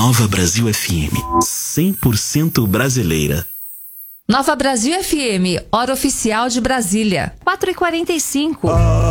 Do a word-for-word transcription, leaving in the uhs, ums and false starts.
Nova Brasil F M, cem por cento brasileira. Nova Brasil F M, hora oficial de Brasília, quatro e quarenta e cinco.